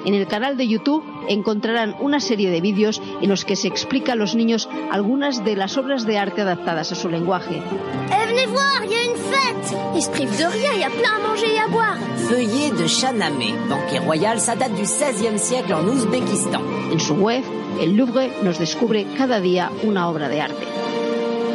En el canal de YouTube encontrarán una serie de vídeos en los que se explica a los niños algunas de las obras de arte adaptadas a su lenguaje. Venez voir, il y a une fête. Ils se privent de rien, il y a plein à manger et à boire. Feuillet de Shahnameh, banquet royal, ça date du XVIe siècle en Ouzbékistan. En su web, el Louvre nos descubre cada día una obra de arte.